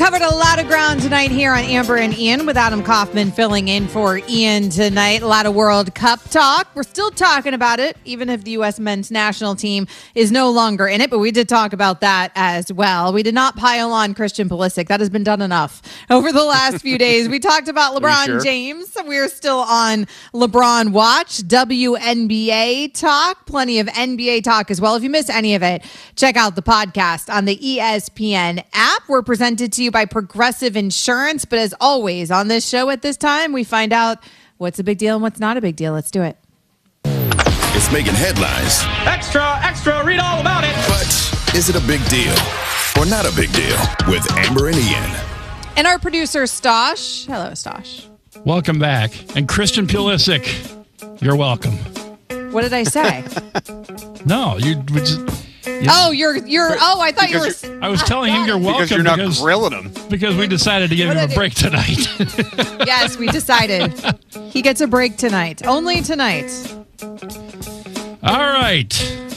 Covered a lot of ground tonight here on Amber and Ian with Adam Kaufman filling in for Ian tonight. A lot of World Cup talk. We're still talking about it, even if the U.S. men's national team is no longer in it. But we did talk about that as well. We did not pile on Christian Pulisic. That has been done enough over the last few days. We talked about LeBron James. We're still on LeBron watch. WNBA talk. Plenty of NBA talk as well. If you miss any of it, check out the podcast on the ESPN app. We're presented to you by Progressive Insurance. But as always, on this show at this time, we find out what's a big deal and what's not a big deal. Let's do it. It's making headlines. Extra, extra, read all about it. But is it a big deal or not a big deal? With Amber and Ian. And our producer, Stosh. Hello, Stosh. Welcome back. And Christian Pulisic, you're welcome. What did I say? No, you just... I thought you were... I was telling him you're welcome because you're not grilling him. Because we decided to give him a break tonight. Yes, we decided. He gets a break tonight. Only tonight. All right.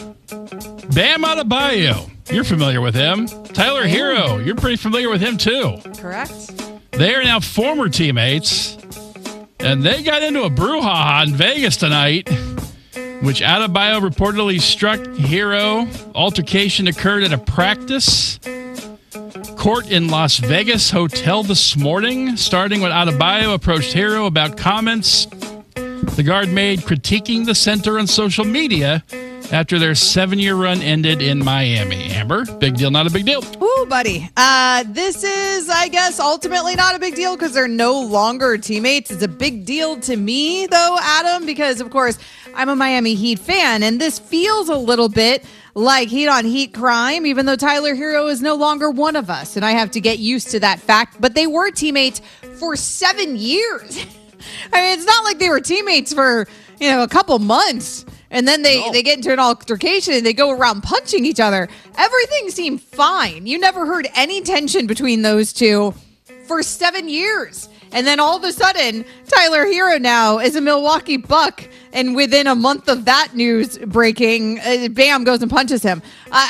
Bam Adebayo. You're familiar with him. Tyler Hero. You're pretty familiar with him, too. Correct. They are now former teammates. And they got into a brouhaha in Vegas tonight, which Adebayo reportedly struck Hero. Altercation occurred at a practice court in Las Vegas hotel this morning, starting when Adebayo approached Hero about comments the guard made critiquing the center on social media after their 7-year run ended in Miami. Amber, big deal, not a big deal? Ooh, buddy. This is, I guess, ultimately not a big deal because they're no longer teammates. It's a big deal to me, though, Adam, because, of course, I'm a Miami Heat fan, and this feels a little bit like heat on heat crime, even though Tyler Hero is no longer one of us, and I have to get used to that fact. But they were teammates for 7 years. I mean, it's not like they were teammates for, a couple months. And then they get into an altercation and they go around punching each other. Everything seemed fine. You never heard any tension between those two for 7 years. And then all of a sudden, Tyler Hero now is a Milwaukee Buck. And within a month of that news breaking, bam, goes and punches him.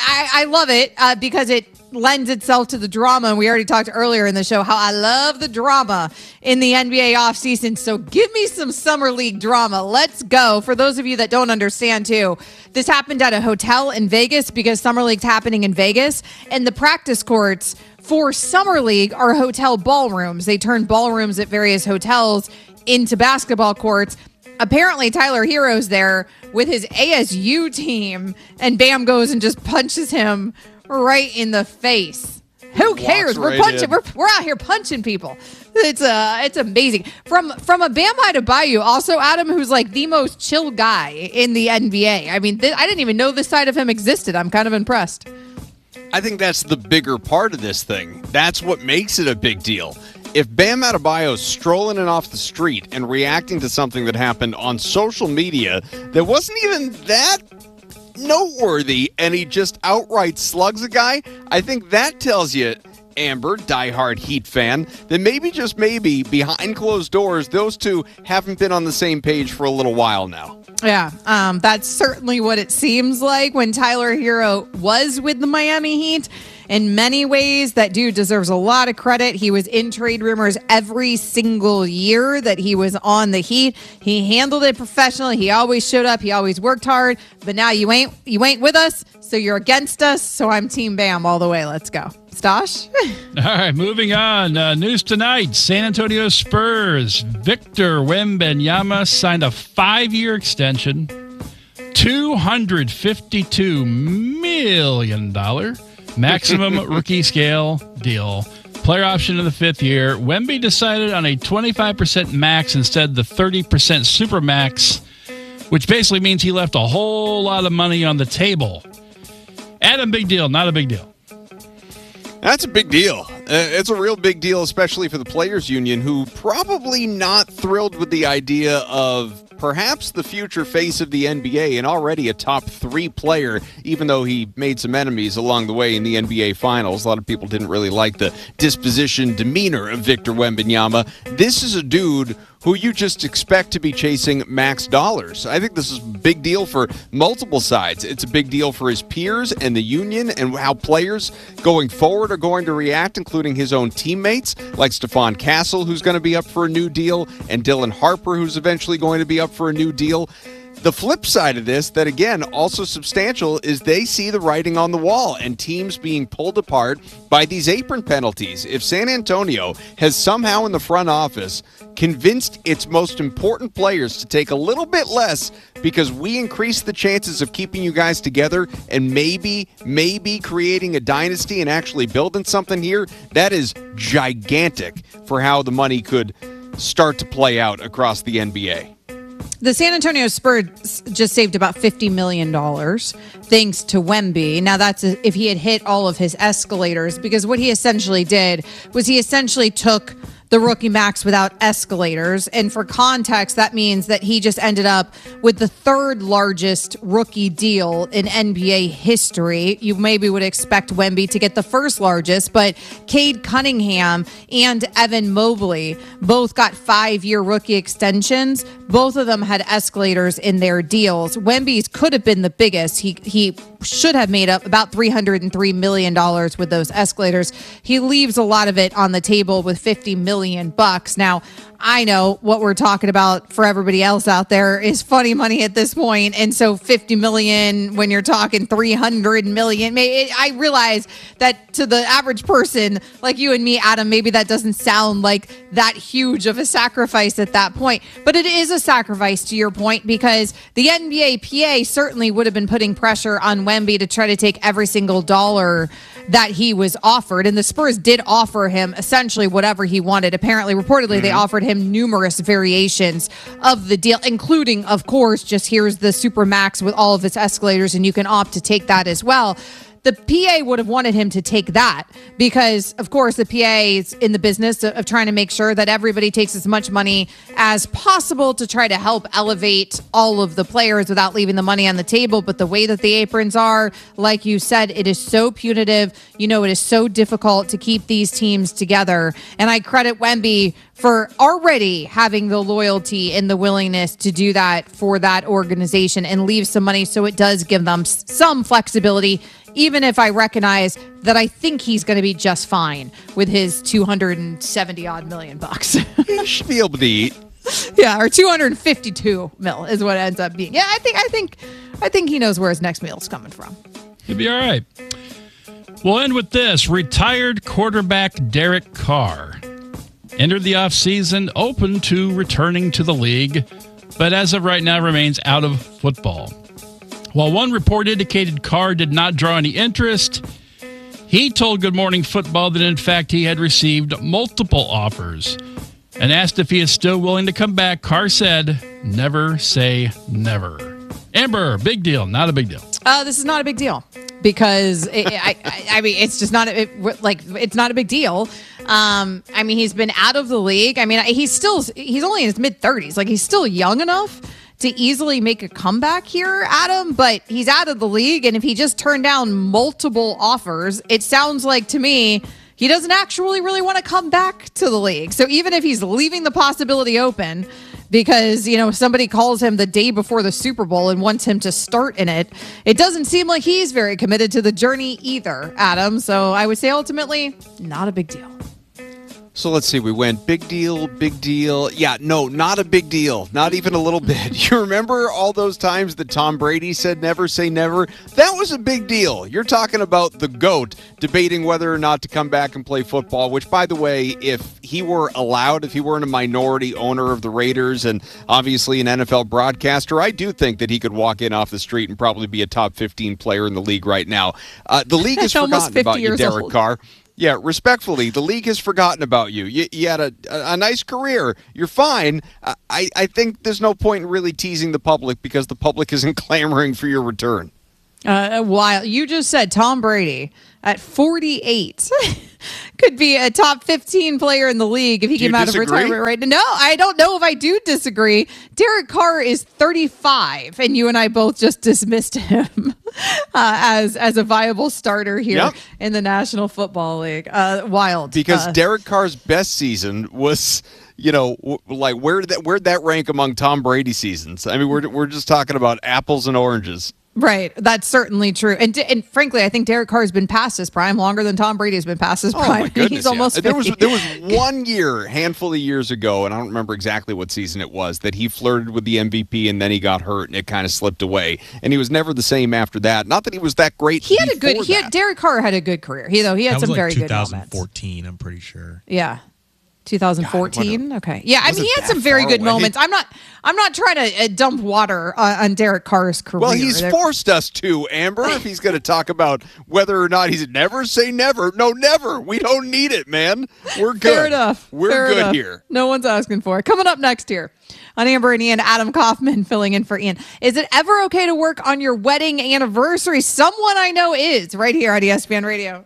I love it because it lends itself to the drama. And we already talked earlier in the show how I love the drama in the NBA offseason. So give me some summer league drama. Let's go. For those of you that don't understand too, this happened at a hotel in Vegas because summer league's happening in Vegas. And the practice courts for summer league are hotel ballrooms. They turn ballrooms at various hotels into basketball courts. Apparently, Tyler Hero's there with his ASU team, and bam goes and just punches him right in the face. Who cares? We're punching. We're out here punching people. It's amazing. From a Bam Adebayo, also Adam, who's like the most chill guy in the NBA. I mean, I didn't even know this side of him existed. I'm kind of impressed. I think that's the bigger part of this thing. That's what makes it a big deal. If Bam Adebayo's strolling in off the street and reacting to something that happened on social media that wasn't even that noteworthy, and he just outright slugs a guy, I think that tells you, Amber, diehard Heat fan, that maybe, just maybe, behind closed doors, those two haven't been on the same page for a little while now. Yeah, that's certainly what it seems like when Tyler Hero was with the Miami Heat. In many ways, that dude deserves a lot of credit. He was in trade rumors every single year that he was on the Heat. He handled it professionally. He always showed up. He always worked hard. But now you ain't with us, so you're against us. So I'm Team Bam all the way. Let's go. Stosh? All right, moving on. News tonight. San Antonio Spurs. Victor Wembanyama signed a 5-year extension. $252 million. Maximum rookie scale deal. Player option in the 5th year. Wemby decided on a 25% max instead of the 30% super max, which basically means he left a whole lot of money on the table. Adam, big deal, not a big deal? That's a big deal. It's a real big deal, especially for the Players Union, who probably not thrilled with the idea of perhaps the future face of the NBA and already a top 3 player, even though he made some enemies along the way in the NBA Finals. A lot of people didn't really like the disposition, demeanor of Victor Wembanyama. This is a dude who you just expect to be chasing max dollars. I think this is a big deal for multiple sides. It's a big deal for his peers and the union and how players going forward are going to react, including his own teammates like Stephon Castle, who's going to be up for a new deal, and Dylan Harper, who's eventually going to be up for a new deal. The flip side of this, that again, also substantial, is they see the writing on the wall and teams being pulled apart by these apron penalties. If San Antonio has somehow in the front office convinced its most important players to take a little bit less because we increase the chances of keeping you guys together and maybe creating a dynasty and actually building something here, that is gigantic for how the money could start to play out across the NBA. The San Antonio Spurs just saved about $50 million thanks to Wemby. Now, that's if he had hit all of his escalators, because what he essentially did was he essentially took the rookie max without escalators. And for context, that means that he just ended up with the third largest rookie deal in NBA history. You maybe would expect Wemby to get the first largest, but Cade Cunningham and Evan Mobley both got 5-year rookie extensions. Both of them had escalators in their deals. Wemby's could have been the biggest. He should have made up about $303 million with those escalators. He leaves a lot of it on the table with $50 million. Now, I know what we're talking about for everybody else out there is funny money at this point. And so 50 million when you're talking 300 million, I realize that to the average person like you and me, Adam, maybe that doesn't sound like that huge of a sacrifice at that point. But it is a sacrifice, to your point, because the NBA PA certainly would have been putting pressure on Wemby to try to take every single dollar that he was offered. And the Spurs did offer him essentially whatever he wanted. Apparently, reportedly, they offered him numerous variations of the deal, including, of course, just here's the Supermax with all of its escalators, and you can opt to take that as well. The PA would have wanted him to take that because, of course, the PA is in the business of trying to make sure that everybody takes as much money as possible to try to help elevate all of the players without leaving the money on the table. But the way that the aprons are, like you said, it is so punitive. You know, it is so difficult to keep these teams together. And I credit Wemby for already having the loyalty and the willingness to do that for that organization and leave some money so it does give them some flexibility, even if I recognize that I think he's going to be just fine with his $270 million. He should be able to eat. Yeah, or 252 mil is what it ends up being. Yeah, I think he knows where his next meal is coming from. He'll be all right. We'll end with this. Retired quarterback Derek Carr entered the offseason open to returning to the league, but as of right now remains out of football. While one report indicated Carr did not draw any interest, he told Good Morning Football that in fact he had received multiple offers. And asked if he is still willing to come back, Carr said, "Never say never." Amber, big deal, not a big deal. This is not a big deal because I mean, it's just not it's not a big deal. I mean, he's been out of the league. I mean, he's only in his mid-30s. Like, he's still young enough to easily make a comeback here, Adam, but he's out of the league. And if he just turned down multiple offers, it sounds like to me he doesn't actually really want to come back to the league. So even if he's leaving the possibility open because, you know, somebody calls him the day before the Super Bowl and wants him to start in it, it doesn't seem like he's very committed to the journey either, Adam. So I would say ultimately not a big deal. So let's see, we went big deal. Yeah, no, not a big deal. Not even a little bit. You remember all those times that Tom Brady said never say never? That was a big deal. You're talking about the GOAT debating whether or not to come back and play football, which, by the way, if he weren't a minority owner of the Raiders and obviously an NFL broadcaster, I do think that he could walk in off the street and probably be a top 15 player in the league right now. The league has forgotten about you, Derek Carr. Yeah, respectfully, the league has forgotten about you. You had a nice career. You're fine. I think there's no point in really teasing the public because the public isn't clamoring for your return. While you just said Tom Brady at 48 could be a top 15 player in the league if he came out of retirement right now. No, I don't know if I do disagree. Derek Carr is 35, and you and I both just dismissed him as a viable starter here in the National Football League. Wild. Because Derek Carr's best season was, like where'd that rank among Tom Brady seasons? I mean, we're just talking about apples and oranges. Right. That's certainly true. And frankly, I think Derek Carr has been past his prime longer than Tom Brady has been past his prime. Oh my goodness, He's almost 50. There was 1 year, handful of years ago, and I don't remember exactly what season it was, that he flirted with the MVP and then he got hurt and it kind of slipped away. And he was never the same after that. Not that he was that great. Derek Carr had a good career. He had some very good moments. 2014, I'm pretty sure. Yeah. 2014. Okay. Yeah. I mean, he had some very good moments. I'm not trying to dump water on Derek Carr's career. Well, he's forced us to, Amber, if he's going to talk about whether or not he's never say never. No, never. We don't need it, man. We're good. Fair enough. We're good here. No one's asking for it. Coming up next here on Amber and Ian, Adam Kaufman filling in for Ian. Is it ever okay to work on your wedding anniversary? Someone I know is right here on ESPN Radio.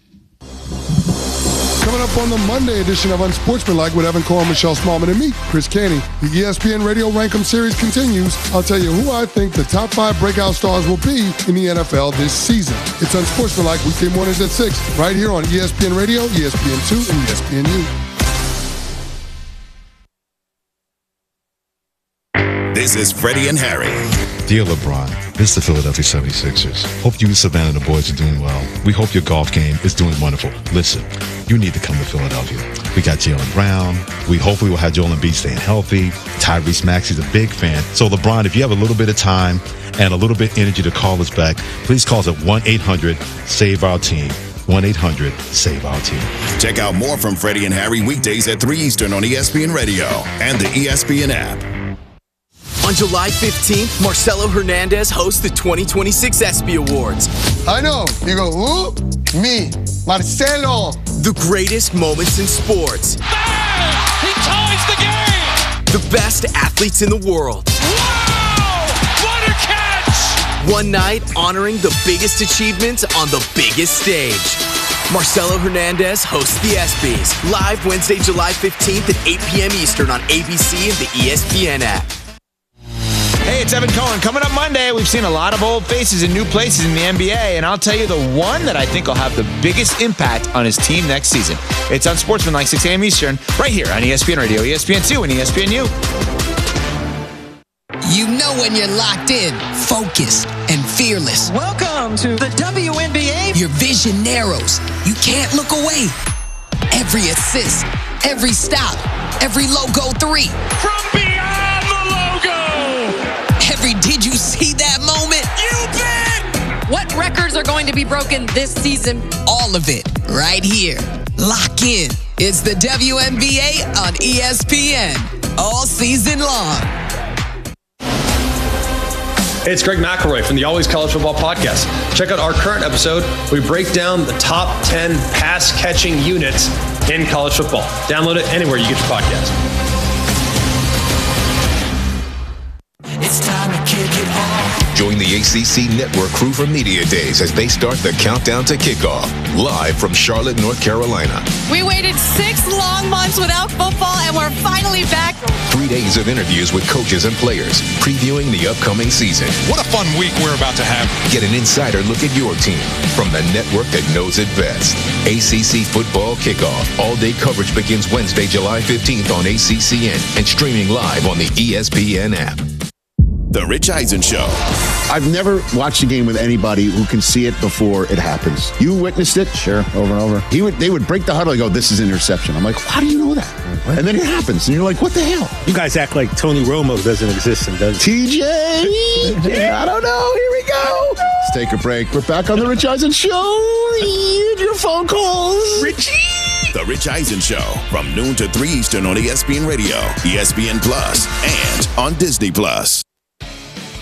Coming up on the Monday edition of Unsportsmanlike with Evan Cohen, Michelle Smallman, and me, Chris Caney. The ESPN Radio Rankum series continues. I'll tell you who I think the top 5 breakout stars will be in the NFL this season. It's Unsportsmanlike weekday mornings at 6, right here on ESPN Radio, ESPN2, and ESPNU. This is Freddie and Harry. Dear LeBron, this is the Philadelphia 76ers. Hope you and Savannah and the boys are doing well. We hope your golf game is doing wonderful. Listen, you need to come to Philadelphia. We got Jaylen Brown. We hopefully will have Joel Embiid staying healthy. Tyrese Maxey's a big fan. So LeBron, if you have a little bit of time and a little bit of energy to call us back, please call us at 1-800-SAVE-OUR-TEAM. 1-800-SAVE-OUR-TEAM. Check out more from Freddie and Harry weekdays at 3 Eastern on ESPN Radio and the ESPN app. On July 15th, Marcelo Hernandez hosts the 2026 ESPY Awards. I know. You go, who? Me, Marcelo. The greatest moments in sports. Bang! He ties the game! The best athletes in the world. Wow! What a catch! One night honoring the biggest achievements on the biggest stage. Marcelo Hernandez hosts the ESPYs. Live Wednesday, July 15th at 8 p.m. Eastern on ABC and the ESPN app. Hey, it's Evan Cohen. Coming up Monday, we've seen a lot of old faces in new places in the NBA, and I'll tell you the one that I think will have the biggest impact on his team next season. It's on Sportsmanlike 6 a.m. Eastern, right here on ESPN Radio, ESPN2, and ESPNU. You know when you're locked in, focused, and fearless. Welcome to the WNBA. Your vision narrows. You can't look away. Every assist, every stop, every logo 3. From beyond the logo! Every did you see that moment? You bet! What records are going to be broken this season? All of it, right here. Lock in. It's the WNBA on ESPN. All season long. Hey, it's Greg McElroy from the Always College Football Podcast. Check out our current episode. We break down the top 10 pass-catching units in college football. Download it anywhere you get your podcast. It's time to kick it off. Join the ACC Network crew for Media Days as they start the countdown to kickoff. Live from Charlotte, North Carolina. We waited 6 long months without football, and we're finally back. 3 days of interviews with coaches and players, previewing the upcoming season. What a fun week we're about to have. Get an insider look at your team from the network that knows it best. ACC Football Kickoff. All-day coverage begins Wednesday, July 15th on ACCN and streaming live on the ESPN app. The Rich Eisen Show. I've never watched a game with anybody who can see it before it happens. You witnessed it? Sure, over and over. They would break the huddle and go, this is interception. I'm like, how do you know that? What? And then it happens, and you're like, what the hell? You guys act like Tony Romo doesn't exist and does. TJ! I don't know. Here we go. Let's take a break. We're back on The Rich Eisen Show. Read your phone calls. Richie! The Rich Eisen Show from noon to 3 Eastern on ESPN Radio, ESPN Plus, and on Disney Plus.